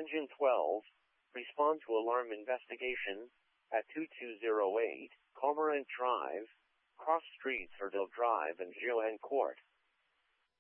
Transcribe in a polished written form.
Engine 12, respond to alarm investigation at 2208 Cormorant Drive, cross streets Erdell Drive and Joanne Court.